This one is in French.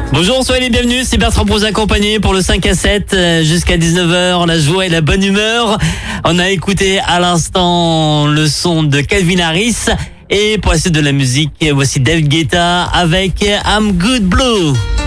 Bonjour, soyez les bienvenus, c'est Bertrand pour vous accompagner pour le 5 à 7 jusqu'à 19h, la joie et la bonne humeur. On a écouté à l'instant le son de Calvin Harris et pour la suite de la musique, voici David Guetta avec I'm Good Blue.